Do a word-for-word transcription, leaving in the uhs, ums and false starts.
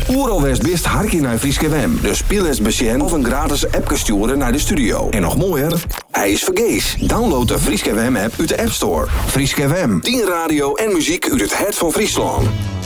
Oeral West best harkie naar Frieske Wem. Dus speel eens besjen of een gratis app sturen naar de studio. En nog mooier, hij is vergees. Download de Frieske Wem app uit de App Store. Frieske Wem, tien radio en muziek uit het hart van Friesland.